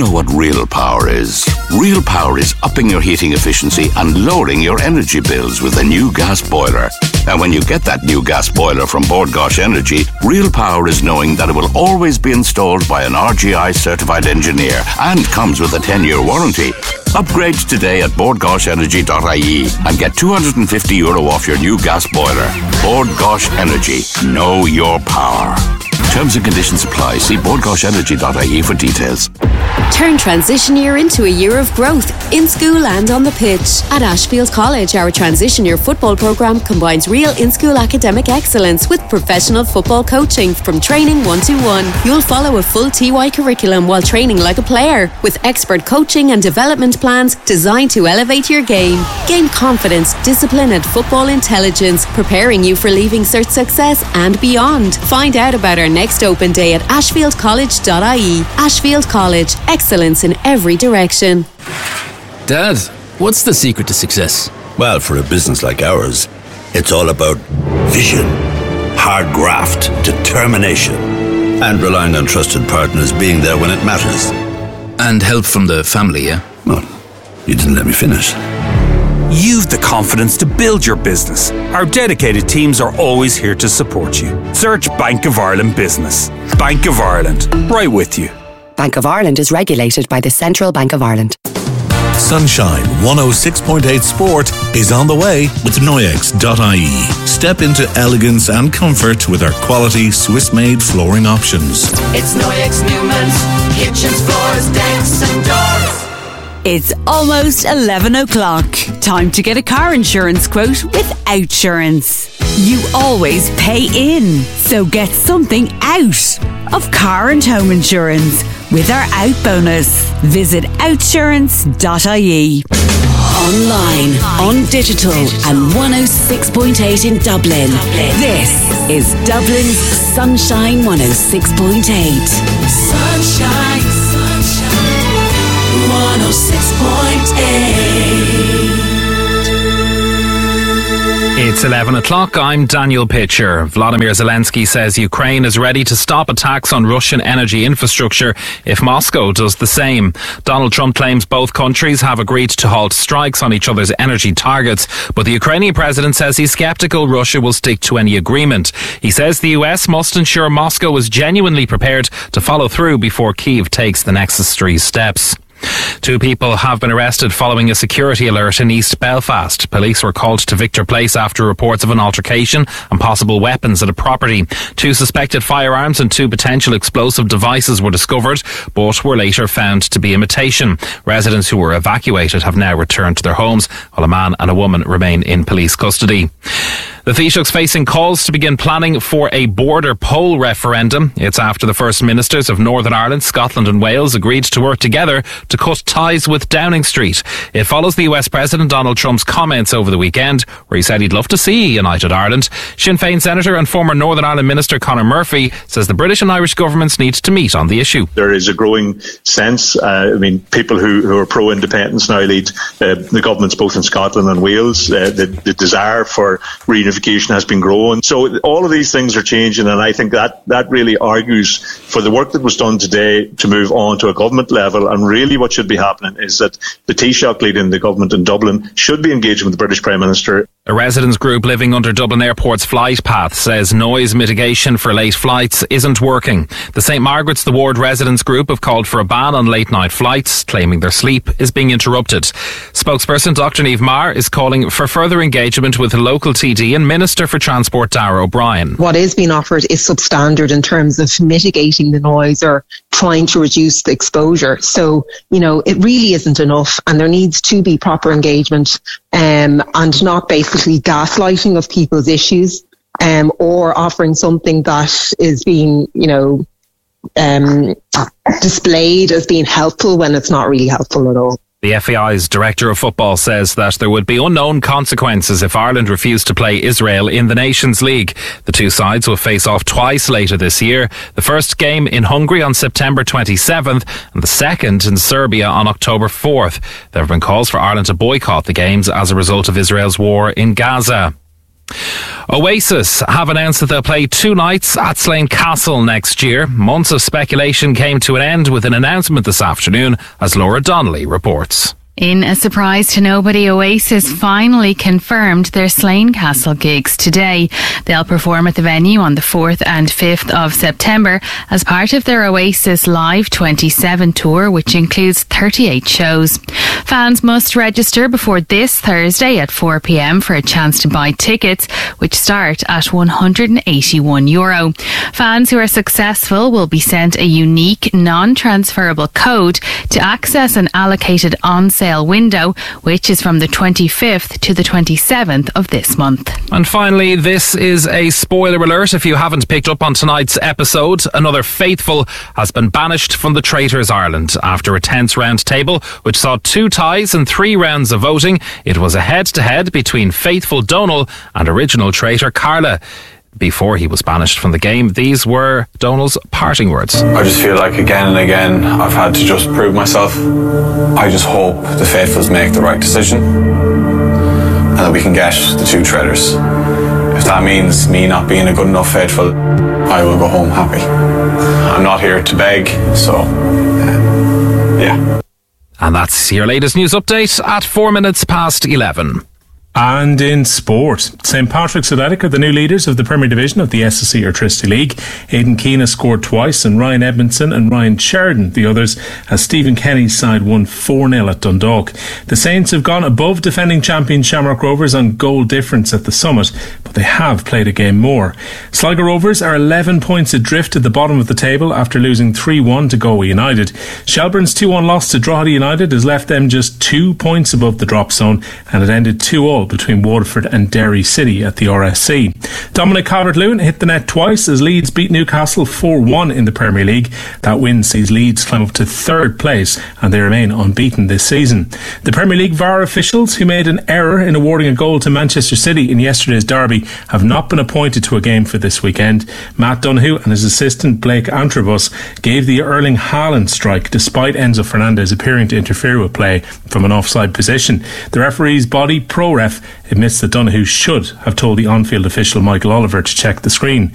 know what real power is? Real power is upping your heating efficiency and lowering your energy bills with a new gas boiler. And when you get that new gas boiler from Bord Gáis Energy, real power is knowing that it will always be installed by an RGI certified engineer and comes with a 10-year warranty. Upgrade today at bordgaisenergy.ie and get €250 off your new gas boiler. Bord Gáis Energy. Know your power. Terms and conditions apply. See bordgaisenergy.ie for details. Turn transition year into a year of growth, in school and on the pitch. At Ashfield College, our transition year football programme combines real in-school academic excellence with professional football coaching from training 1-to-1. You'll follow a full TY curriculum while training like a player, with expert coaching and development plans designed to elevate your game. Gain confidence, discipline and football intelligence, preparing you for leaving cert success and beyond. Find out about our next open day at ashfieldcollege.ie. Ashfield College, excellence in every direction. Dad, what's the secret to success? Well, for a business like ours, it's all about vision, hard graft, determination, and relying on trusted partners being there when it matters. And help from the family, yeah? Well, you didn't let me finish. You've the confidence to build your business. Our dedicated teams are always here to support you. Search Bank of Ireland Business. Bank of Ireland, right with you. Bank of Ireland is regulated by the Central Bank of Ireland. Sunshine 106.8 Sport is on the way with Noyex.ie. Step into elegance and comfort with our quality Swiss-made flooring options. It's Noyex Newman's, kitchens, floors, decks and doors. It's almost 11 o'clock. Time to get a car insurance quote with Outsurance. You always pay in, so get something out of car and home insurance with our Out bonus. Visit outsurance.ie. Online, on digital and 106.8 in Dublin. This is Dublin's Sunshine 106.8. Sunshine, sunshine, 106.8. It's 11 o'clock. I'm Daniel Pitcher. Vladimir Zelensky says Ukraine is ready to stop attacks on Russian energy infrastructure if Moscow does the same. Donald Trump claims both countries have agreed to halt strikes on each other's energy targets, but the Ukrainian president says he's sceptical Russia will stick to any agreement. He says the US must ensure Moscow is genuinely prepared to follow through before Kyiv takes the necessary steps. 2 people have been arrested following a security alert in East Belfast. Police were called to Victor Place after reports of an altercation and possible weapons at a property. 2 suspected firearms and 2 potential explosive devices were discovered, but were later found to be imitation. Residents who were evacuated have now returned to their homes, while a man and a woman remain in police custody. The Taoiseach's facing calls to begin planning for a border poll referendum. It's after the First Ministers of Northern Ireland, Scotland and Wales agreed to work together to cut ties with Downing Street. It follows the US President Donald Trump's comments over the weekend, where he said he'd love to see a united Ireland. Sinn Féin Senator and former Northern Ireland Minister Conor Murphy says the British and Irish governments need to meet on the issue. There is a growing sense, people who are pro-independence now lead the governments both in Scotland and Wales. The desire for reunification has been growing. So all of these things are changing, and I think that really argues for the work that was done today to move on to a government level. And really what should be happening is that the Taoiseach leading the government in Dublin should be engaging with the British Prime Minister. A residents group living under Dublin Airport's flight path says noise mitigation for late flights isn't working. The St Margaret's the Ward residents group have called for a ban on late night flights, claiming their sleep is being interrupted. Spokesperson Dr Niamh Maher is calling for further engagement with the local TD and Minister for Transport Darragh O'Brien. What is being offered is substandard in terms of mitigating the noise or trying to reduce the exposure. So, it really isn't enough, and there needs to be proper engagement and not basically gaslighting of people's issues or offering something that is being, displayed as being helpful when it's not really helpful at all. The FAI's Director of Football says that there would be unknown consequences if Ireland refused to play Israel in the Nations League. The 2 sides will face off twice later this year. The first game in Hungary on September 27th and the second in Serbia on October 4th. There have been calls for Ireland to boycott the games as a result of Israel's war in Gaza. Oasis have announced that they'll play 2 nights at Slane Castle next year. Months of speculation came to an end with an announcement this afternoon, as Laura Donnelly reports. In a surprise to nobody, Oasis finally confirmed their Slane Castle gigs today. They'll perform at the venue on the 4th and 5th of September as part of their Oasis Live 27 tour, which includes 38 shows. Fans must register before this Thursday at 4 p.m. for a chance to buy tickets, which start at €181. Fans who are successful will be sent a unique, non-transferable code to access an allocated on-sale window, which is from the 25th to the 27th of this month. And finally, this is a spoiler alert if you haven't picked up on tonight's episode. Another faithful has been banished from the Traitors Ireland after a tense round table which saw 2 ties and 3 rounds of voting. It was a head-to-head between faithful Donal and original traitor Carla. Before he was banished from the game, these were Donal's parting words. I just feel like again and again I've had to just prove myself. I just hope the faithfuls make the right decision and that we can get the 2 traitors. If that means me not being a good enough faithful, I will go home happy. I'm not here to beg, so yeah. And that's your latest news update at 4 minutes past 11. And in sport, St Patrick's Athletic are the new leaders of the Premier Division of the SSE Airtricity League. Aidan Keane has scored twice and Ryan Edmondson and Ryan Sheridan the others, as Stephen Kenny's side won 4-0 at Dundalk. The Saints have gone above defending champion Shamrock Rovers on goal difference at the summit, but they have played a game more. Sligo Rovers are 11 points adrift at the bottom of the table after losing 3-1 to Galway United. Shelbourne's 2-1 loss to Drogheda United has left them just 2 points above the drop zone, and it ended 2-2 between Waterford and Derry City at the RSC. Dominic Calvert-Lewin hit the net twice as Leeds beat Newcastle 4-1 in the Premier League. That win sees Leeds climb up to 3rd place and they remain unbeaten this season. The Premier League VAR officials who made an error in awarding a goal to Manchester City in yesterday's derby have not been appointed to a game for this weekend. Matt Donoghue and his assistant Blake Antrobus gave the Erling Haaland strike despite Enzo Fernandez appearing to interfere with play from an offside position. The referee's body, ProRef, admits that Donoghue should have told the on-field official Michael Oliver to check the screen.